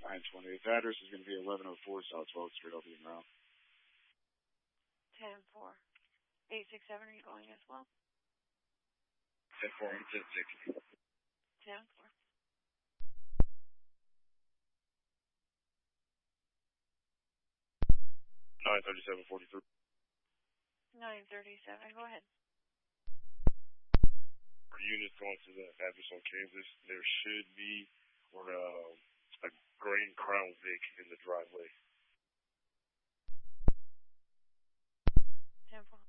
920. Its address is going to be 1104 South 12th Street. I'll be in route. 10-4. 867, are you going as well? 10-4, 10-6. 10-4. 937-43. 937, go ahead. For units going to the address on Kansas, there should be a green Crown Vic in the driveway. 10-4.